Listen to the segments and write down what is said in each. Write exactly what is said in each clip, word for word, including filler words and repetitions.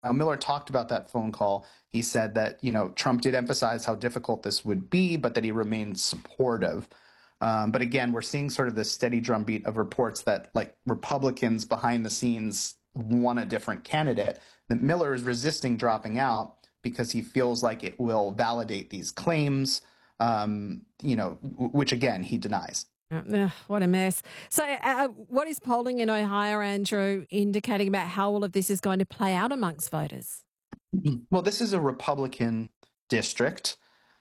Now, Miller talked about that phone call. He said that, you know, Trump did emphasize how difficult this would be, but that he remained supportive. Um, but again, we're seeing sort of this steady drumbeat of reports that, like, Republicans behind the scenes want a different candidate. That Miller is resisting dropping out because he feels like it will validate these claims, um, you know, w- which again he denies. Uh, what a mess. So, uh, what is polling in Ohio, Andrew, indicating about how all of this is going to play out amongst voters? Well, this is a Republican district.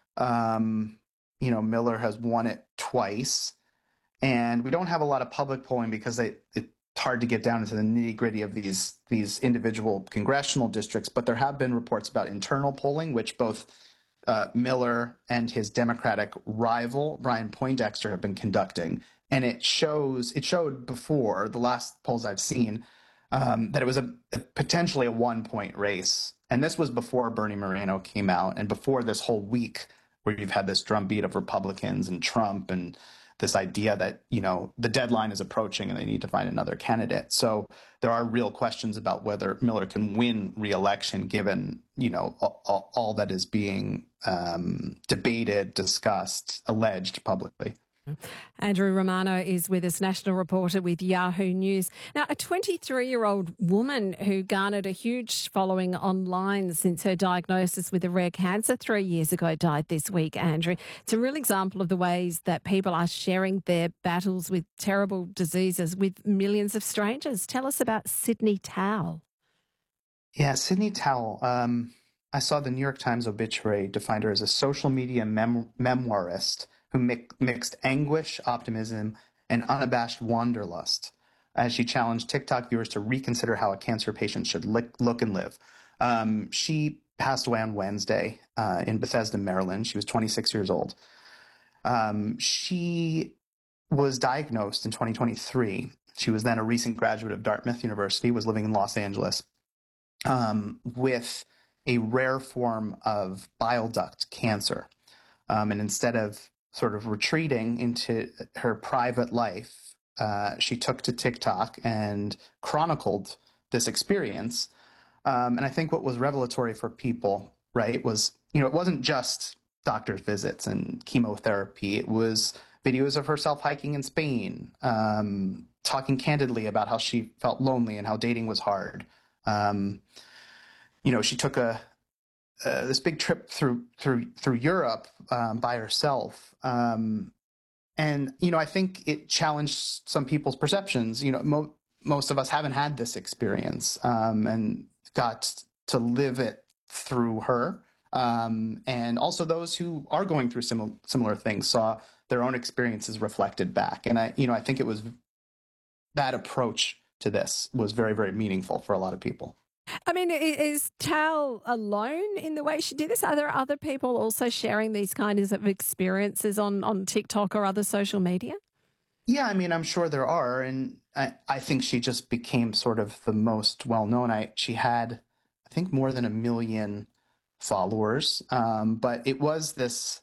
Um, you know, Miller has won it twice, and we don't have a lot of public polling because they, it's hard to get down into the nitty gritty of these these individual congressional districts. But there have been reports about internal polling, which both uh, Miller and his Democratic rival Brian Poindexter have been conducting, and it shows it showed before the last polls I've seen um, that it was a potentially a one point race, and this was before Bernie Moreno came out and before this whole week where you've had this drumbeat of Republicans and Trump and this idea that, you know, the deadline is approaching and they need to find another candidate. So there are real questions about whether Miller can win re-election given, you know, all, all that is being um, debated, discussed, alleged publicly. Andrew Romano is with us, national reporter with Yahoo News. Now, a twenty-three-year-old woman who garnered a huge following online since her diagnosis with a rare cancer three years ago died this week, Andrew. It's a real example of the ways that people are sharing their battles with terrible diseases with millions of strangers. Tell us about Sydney Towle. Yeah, Sydney Towle. Um, I saw the New York Times obituary defined her as a social media mem- memoirist who mi- mixed anguish, optimism, and unabashed wanderlust as she challenged TikTok viewers to reconsider how a cancer patient should lick, look and live. Um, she passed away on Wednesday uh, in Bethesda, Maryland. She was twenty-six years old. Um, she was diagnosed in twenty twenty-three. She was then a recent graduate of Dartmouth University, was living in Los Angeles, um, with a rare form of bile duct cancer. Um, and instead of sort of retreating into her private life, uh, she took to TikTok and chronicled this experience. Um, and I think what was revelatory for people, right, was, you know, it wasn't just doctor's visits and chemotherapy. It was videos of herself hiking in Spain, um, talking candidly about how she felt lonely and how dating was hard. Um, you know, she took a uh, this big trip through through through Europe um, by herself, um, and you know, I think it challenged some people's perceptions. You know, mo- most of us haven't had this experience um, and got to live it through her. Um, and also, those who are going through similar similar things saw their own experiences reflected back. And I, you know, I think it was that approach to this was very, very meaningful for a lot of people. I mean, is Tal alone in the way she did this? Are there other people also sharing these kinds of experiences on, on TikTok or other social media? Yeah, I mean, I'm sure there are. And I, I think she just became sort of the most well-known. I, she had, I think, more than a million followers. Um, but it was this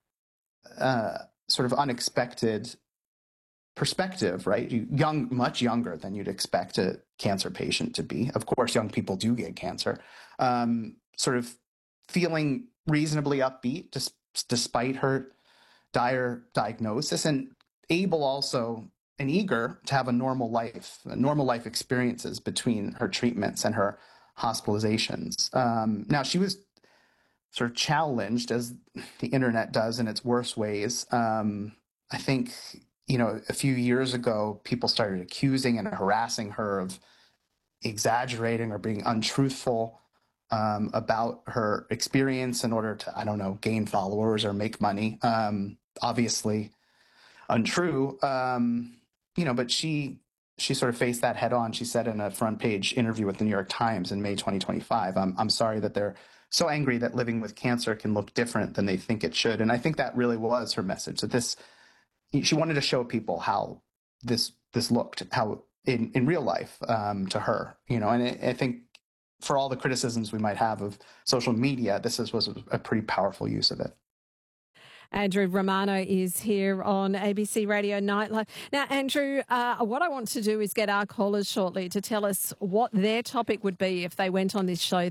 uh, sort of unexpected perspective, right? You, young, much younger than you'd expect a cancer patient to be. Of course, young people do get cancer. Um, sort of feeling reasonably upbeat dis- despite her dire diagnosis, and able also and eager to have a normal life, normal life experiences between her treatments and her hospitalizations. Um, now, she was sort of challenged, as the internet does in its worst ways. Um, I think, you know, a few years ago, people started accusing and harassing her of exaggerating or being untruthful um, about her experience in order to, I don't know, gain followers or make money. Um, obviously untrue, um, you know, but she she sort of faced that head on. She said in a front page interview with the New York Times in May twenty twenty-five, I'm, I'm sorry that they're so angry that living with cancer can look different than they think it should. And I think that really was her message, that this, she wanted to show people how this this looked, how in, in real life um, to her, you know, and I, I think for all the criticisms we might have of social media, this is, was a pretty powerful use of it. Andrew Romano is here on A B C Radio Nightlife. Now, Andrew, uh, what I want to do is get our callers shortly to tell us what their topic would be if they went on this show